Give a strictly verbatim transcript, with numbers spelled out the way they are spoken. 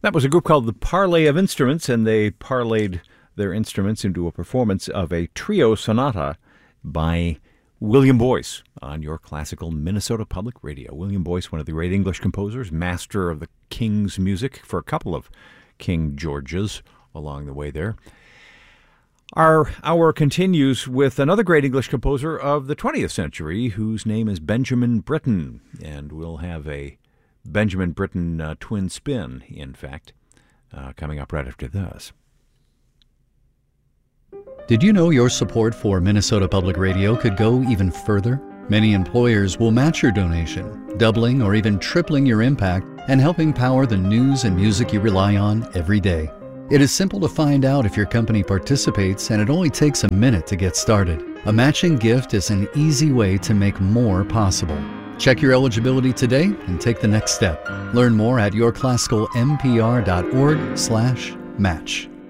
That was a group called the Parley of Instruments, and they parlayed their instruments into a performance of a trio sonata by William Boyce on your classical Minnesota Public Radio. William Boyce, one of the great English composers, master of the King's music for a couple of King Georges along the way there. Our hour continues with another great English composer of the twentieth century, whose name is Benjamin Britten, and we'll have a Benjamin Britten uh, twin spin, in fact, uh, coming up right after this. Did you know your support for Minnesota Public Radio could go even further? Many employers will match your donation, doubling or even tripling your impact and helping power the news and music you rely on every day. It is simple to find out if your company participates, and it only takes a minute to get started. A matching gift is an easy way to make more possible. Check your eligibility today and take the next step. Learn more at yourclassicalmpr.org slash match.